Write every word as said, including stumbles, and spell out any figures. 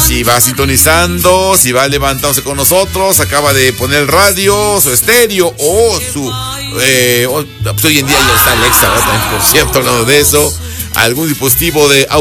si va sintonizando, si va levantándose con nosotros, acaba de poner el radio, su estéreo o su... Eh, o, pues hoy en día ya está Alexa, ¿verdad? También, por cierto, hablando de eso, algún dispositivo de